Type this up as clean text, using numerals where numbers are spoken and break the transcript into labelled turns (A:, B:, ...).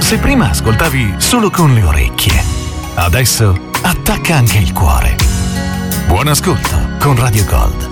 A: Se prima ascoltavi solo con le orecchie, adesso attacca anche il cuore. Buon ascolto con Radio Gold.